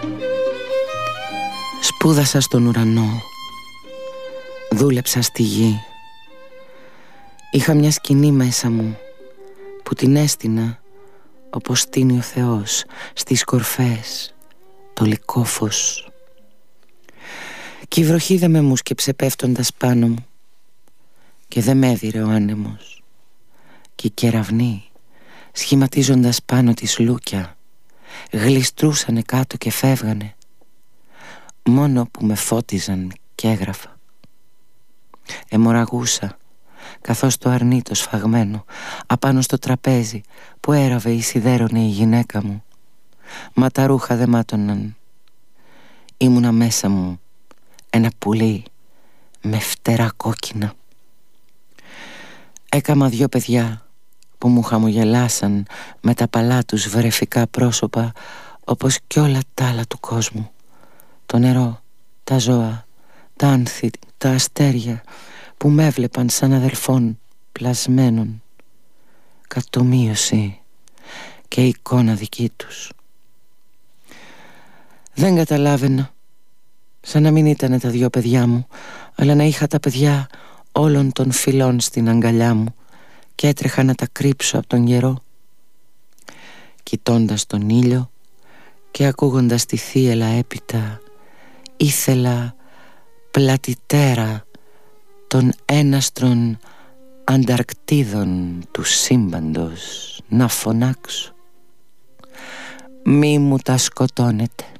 Σπούδασα στον ουρανό, δούλεψα στη γη. Είχα μια σκηνή μέσα μου που την έστεινα όπως στείνει ο Θεός στις κορφές, το λυκόφως. Κι η βροχή δε με μουσκεψε πέφτοντας πάνω μου και δε με έδιρε ο άνεμος. Κι οι κεραυνοί σχηματίζοντας πάνω της λούκια γλιστρούσανε κάτω και φεύγανε, μόνο που με φώτιζαν κι έγραφα. Αιμορραγούσα καθώς το αρνί το σφαγμένο απάνω στο τραπέζι που έραβε η σιδέρωνε η γυναίκα μου. Μα τα ρούχα δε μάτωναν. Ήμουνα μέσα μου ένα πουλί με φτερά κόκκινα. Έκαμα 2 παιδιά που μου χαμογελάσαν με τα παλά τους βρεφικά πρόσωπα, όπως κι όλα τα άλλα του κόσμου. Το νερό, τα ζώα, τα άνθη, τα αστέρια που με έβλεπαν σαν αδελφών πλασμένων. Κατομοίωση και εικόνα δική τους. Δεν καταλάβαινα, σαν να μην ήτανε τα 2 παιδιά μου, αλλά να είχα τα παιδιά όλων των φυλών στην αγκαλιά μου και έτρεχα να τα κρύψω από τον καιρό. Κοιτώντας τον ήλιο και ακούγοντας τη θύελα έπειτα, ήθελα πλατιτέρα των έναστρων Ανταρκτίδων του σύμπαντος να φωνάξω: μη μου τα σκοτώνετε.